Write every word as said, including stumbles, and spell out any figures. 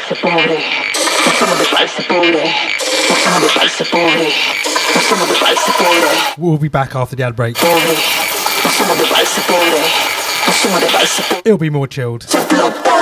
sapore, facciamo del bel sapore, facciamo del bel sapore, facciamo del bel sapore. We'll be back after the ad break. Facciamo del bel sapore, facciamo del bel sapore. It'll be more chilled.